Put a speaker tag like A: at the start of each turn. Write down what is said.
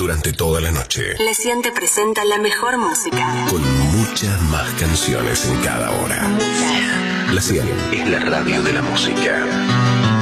A: durante toda la noche.
B: La 100 te presenta la mejor música.
A: Con muchas más canciones en cada hora. La 100 es la radio de la música.